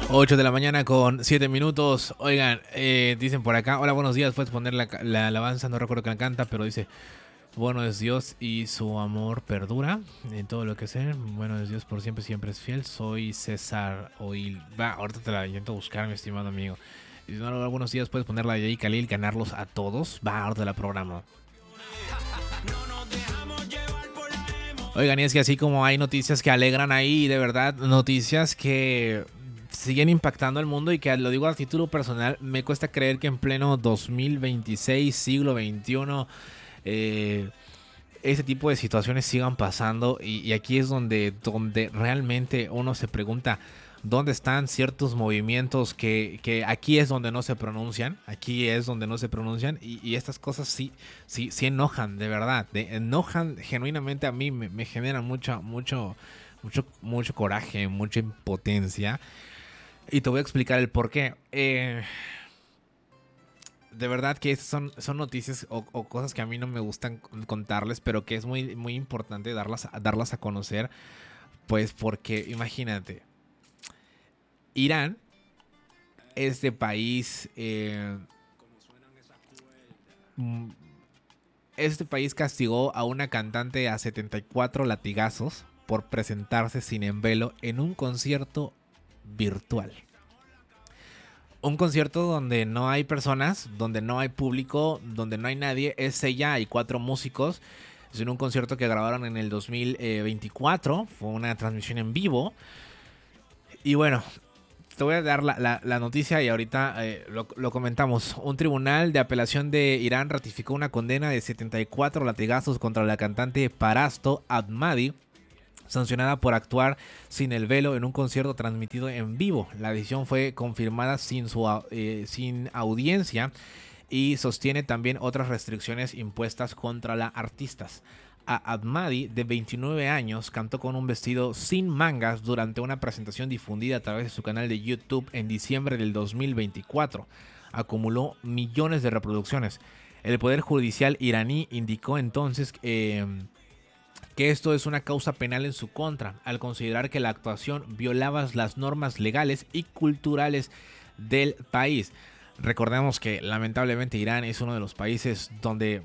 8 de la mañana con 7 minutos. Oigan, dicen por acá, hola, buenos días, puedes poner la alabanza, no recuerdo quién canta, pero dice, bueno es Dios y su amor perdura en todo lo que sé. Bueno es Dios por siempre, siempre es fiel. Soy César Oil. Va, ahorita te la intento buscar, mi estimado amigo. Dice, hola, buenos días, puedes ponerla de ahí, Khalil, ganarlos a todos. Va, ahorita la programa. Oigan, y es que así como hay noticias que alegran ahí, de verdad, noticias que siguen impactando al mundo y que lo digo a título personal, me cuesta creer que en pleno 2026, siglo XXI, ese tipo de situaciones sigan pasando y aquí es donde realmente uno se pregunta dónde están ciertos movimientos que aquí es donde no se pronuncian, aquí es donde no se pronuncian y estas cosas sí enojan, de verdad, enojan genuinamente a mí, me generan mucho coraje, mucha impotencia y te voy a explicar el por qué. De verdad que son noticias o cosas que a mí no me gustan contarles, pero que es muy importante darlas a conocer, pues porque imagínate, Irán, este país, mm, este país castigó a una cantante a 74 latigazos por presentarse sin envelo en un concierto virtual. Un concierto donde no hay personas, donde no hay público, donde no hay nadie, es ella y 4 músicos. Es en un concierto que grabaron en el 2024, fue una transmisión en vivo. Y bueno, te voy a dar la noticia y ahorita lo comentamos. Un tribunal de apelación de Irán ratificó una condena de 74 latigazos contra la cantante Parasto Ahmadi, sancionada por actuar sin el velo en un concierto transmitido en vivo. La decisión fue confirmada sin audiencia y sostiene también otras restricciones impuestas contra las artistas. Ahmadi, de 29 años, cantó con un vestido sin mangas durante una presentación difundida a través de su canal de YouTube en diciembre del 2024. Acumuló millones de reproducciones. El Poder Judicial iraní indicó entonces que esto es una causa penal en su contra, al considerar que la actuación violaba las normas legales y culturales del país. Recordemos que lamentablemente Irán es uno de los países donde,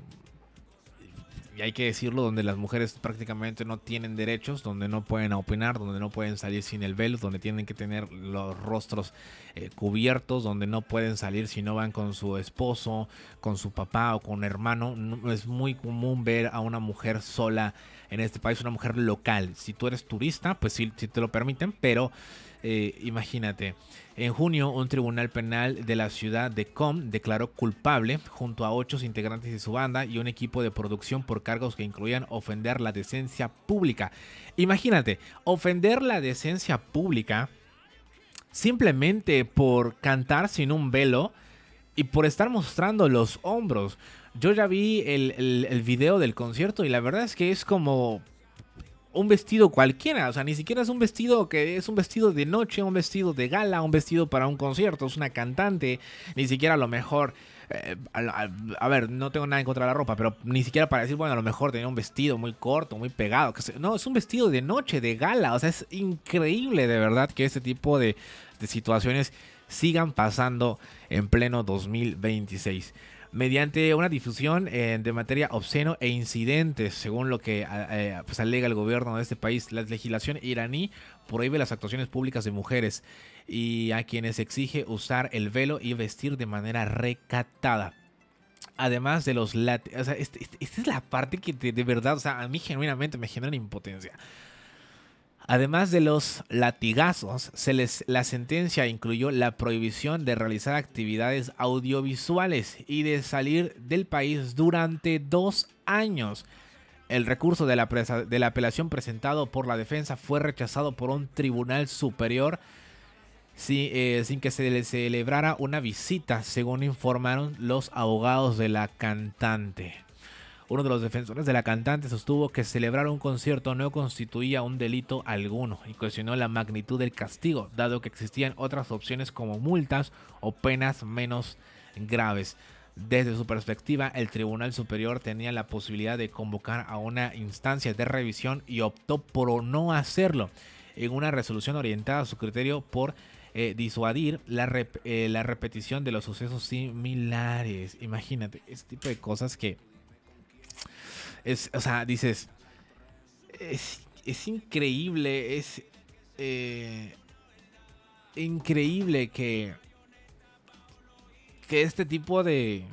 y hay que decirlo, donde las mujeres prácticamente no tienen derechos, donde no pueden opinar, donde no pueden salir sin el velo, donde tienen que tener los rostros cubiertos, donde no pueden salir si no van con su esposo, con su papá o con un hermano. No, es muy común ver a una mujer sola en este país, una mujer local. Si tú eres turista, pues sí te lo permiten, pero imagínate. En junio, un tribunal penal de la ciudad de Qom declaró culpable junto a 8 integrantes de su banda y un equipo de producción por cargos que incluían ofender la decencia pública. Imagínate, ofender la decencia pública simplemente por cantar sin un velo y por estar mostrando los hombros. Yo ya vi el video del concierto y la verdad es que es como un vestido cualquiera, o sea, ni siquiera es un vestido que es un vestido de noche, un vestido de gala, un vestido para un concierto, es una cantante, ni siquiera a lo mejor, a ver, no tengo nada en contra de la ropa, pero ni siquiera para decir, bueno, a lo mejor tenía un vestido muy corto, muy pegado, no, es un vestido de noche, de gala, o sea, es increíble de verdad que este tipo de situaciones sigan pasando en pleno 2026 mediante una difusión de materia obsceno e incidentes, según lo que pues alega el gobierno de este país. La legislación iraní prohíbe las actuaciones públicas de mujeres y a quienes exige usar el velo y vestir de manera recatada. Además de los o sea, esta es la parte que de verdad, o sea, a mí genuinamente me genera impotencia. Además de los latigazos, la sentencia incluyó la prohibición de realizar actividades audiovisuales y de salir del país durante 2 años. El recurso de la apelación presentado por la defensa fue rechazado por un tribunal superior sin que se le celebrara una visita, según informaron los abogados de la cantante. Uno de los defensores de la cantante sostuvo que celebrar un concierto no constituía un delito alguno y cuestionó la magnitud del castigo, dado que existían otras opciones como multas o penas menos graves. Desde su perspectiva, el Tribunal Superior tenía la posibilidad de convocar a una instancia de revisión y optó por no hacerlo, en una resolución orientada a su criterio por disuadir la repetición de los sucesos similares. Imagínate, ese tipo de cosas que o sea, dices, es increíble, es eh, increíble que este tipo de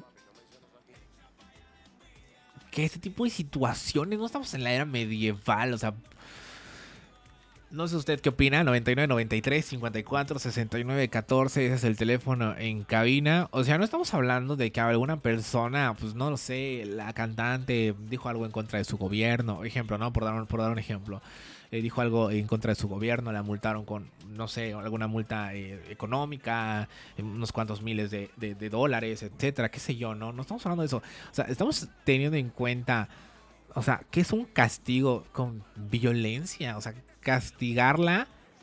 situaciones, no estamos en la era medieval, o sea, no sé usted qué opina. 99 93 54 69 14, ese es el teléfono en cabina. O sea, no estamos hablando de que alguna persona, pues no lo sé, la cantante dijo algo en contra de su gobierno, ejemplo, ¿no? Por dar un ejemplo. Dijo algo en contra de su gobierno, la multaron con, no sé, alguna multa económica, unos cuantos miles de dólares, etcétera, qué sé yo, ¿no? No estamos hablando de eso. O sea, estamos teniendo en cuenta, o sea, que es un castigo con violencia, o sea, castigarla.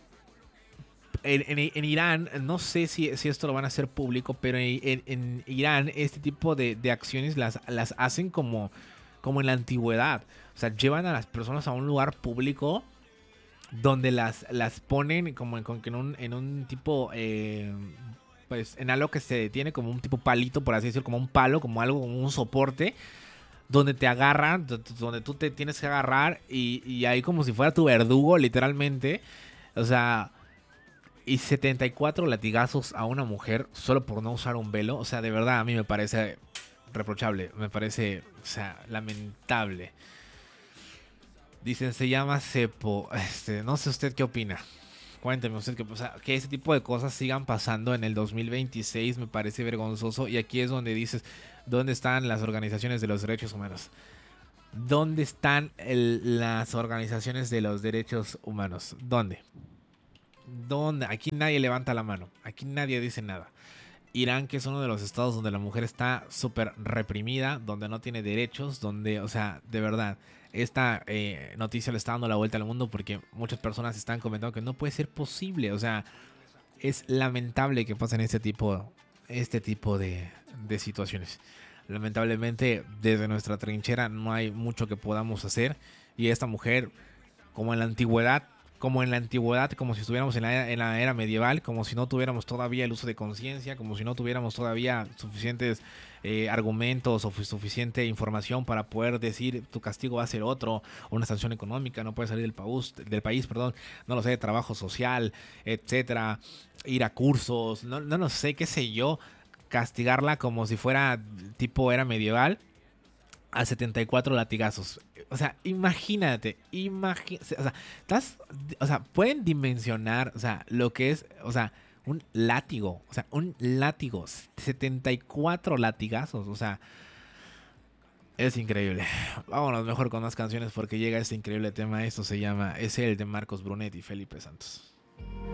En Irán, no sé si esto lo van a hacer público, pero en Irán este tipo de acciones las hacen como en la antigüedad. O sea, llevan a las personas a un lugar público donde las ponen como en un tipo, pues en algo que se detiene como un tipo palito, por así decirlo, como un palo, como algo, como un soporte, donde te agarran, donde tú te tienes que agarrar y ahí como si fuera tu verdugo, literalmente. O sea, y 74 latigazos a una mujer solo por no usar un velo. O sea, de verdad a mí me parece reprochable, me parece, o sea, lamentable. Dicen, se llama cepo. No sé usted qué opina. Cuénteme usted o sea, que ese tipo de cosas sigan pasando en el 2026 me parece vergonzoso. Y aquí es donde dices, ¿dónde están las organizaciones de los derechos humanos? ¿Dónde están las organizaciones de los derechos humanos? ¿Dónde? ¿Dónde? Aquí nadie levanta la mano. Aquí nadie dice nada. Irán, que es uno de los estados donde la mujer está súper reprimida, donde no tiene derechos, donde, o sea, de verdad, esta noticia le está dando la vuelta al mundo porque muchas personas están comentando que no puede ser posible. O sea, es lamentable que pasen este tipo de situaciones. Lamentablemente, desde nuestra trinchera no hay mucho que podamos hacer. Y esta mujer, como en la antigüedad, como si estuviéramos en la era medieval, como si no tuviéramos todavía el uso de conciencia, como si no tuviéramos todavía suficientes argumentos o suficiente información para poder decir tu castigo va a ser otro, una sanción económica, no puedes salir del país, perdón, no lo sé, trabajo social, etcétera, ir a cursos, no lo sé, qué sé yo, castigarla como si fuera tipo era medieval a 74 latigazos. O sea, imagínate, o sea, pueden dimensionar, o sea, lo que es, o sea, un látigo, 74 latigazos, o sea, es increíble. Vámonos mejor con más canciones porque llega este increíble tema. Esto se llama Es el de Marcos Brunet y Felipe Santos.